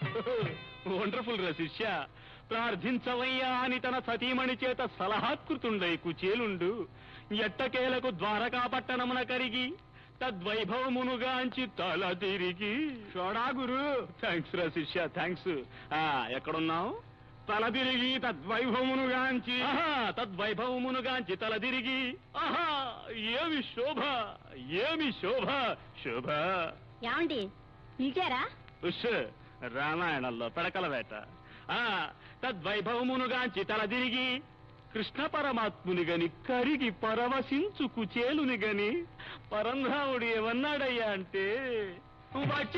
Wonderful రా శిష్య. ప్రార్థించవయ్యా అని తన సతీమణి చేత సలహాత్కృతుండై కుచేలుండు ఎట్టకేలకు ద్వారకా పట్టణమున కరిగి తద్వైభవమునుగాంచి తల తిరిగి. చూడా గురు. థ్యాంక్స్ రా శిష్య, థ్యాంక్స్. ఎక్కడున్నావు? తల తిరిగి తద్వైభవమునుగాంచి. తద్వైభవమునుగాంచి తల తిరిగి. ఆహా, ఏమి శోభ, ఏమి శోభ, శోభ. ఏమండి పిలిచారా? రామాయణంలో పెడకల వేట. తద్వైభవమునుగాంచి తల తిరిగి కృష్ణ పరమాత్ముని గని కరిగి పరవశించు కుచేలుని గని పరంధాముడు ఏమన్నాడయ్యా అంటే